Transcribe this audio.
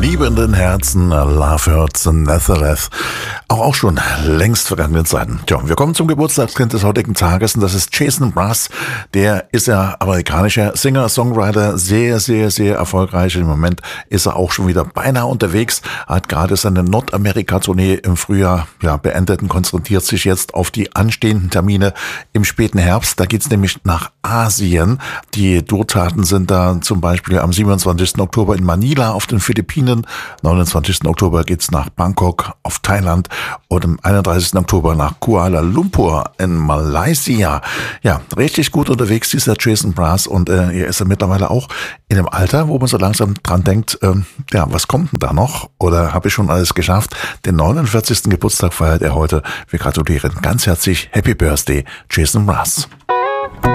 liebenden Herzen, Love Hurts Nazareth. Auch schon längst vergangenen Zeiten. Tja, wir kommen zum Geburtstagskind des heutigen Tages und das ist Jason Mraz. Der ist ja amerikanischer Singer, Songwriter, sehr, sehr, sehr erfolgreich. Im Moment ist er auch schon wieder beinahe unterwegs, hat gerade seine Nordamerika-Tournee im Frühjahr beendet und konzentriert sich jetzt auf die anstehenden Termine im späten Herbst. Da geht's nämlich nach Asien. Die Durtaten sind da zum Beispiel am 27. Oktober in Manila auf den Philippinen, 29. Oktober geht's nach Bangkok auf Thailand und am 31. Oktober nach Kuala Lumpur in Malaysia. Ja, richtig gut unterwegs dieser Jason Mraz und er ist ja mittlerweile auch in einem Alter, wo man so langsam dran denkt, was kommt denn da noch? Oder habe ich schon alles geschafft? Den 49. Geburtstag feiert er heute. Wir gratulieren ganz herzlich. Happy Birthday, Jason Mraz.